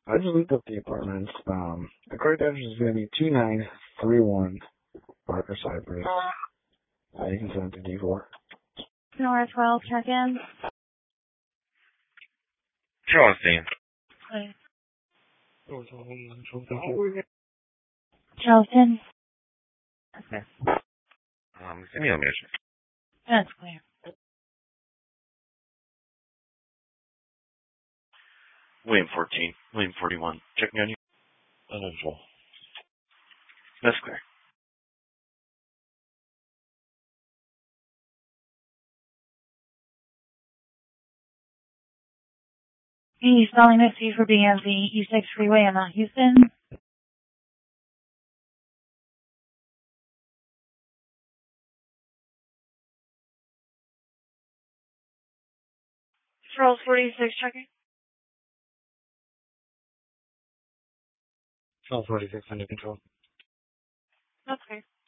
I just looked up the apartments. The correct address is going to be 2931 Parker Cypress. You can send it to D4. North 12, check in. Charleston. Please. Okay. Charleston. Okay. Send me a message. That's clear. William 14. William 41. Checking on you. Unusual. That's clear. He's spelling it C for BMV, E6 Freeway in Mount Houston. Charles 46, checking. Charles 46 under control. Okay.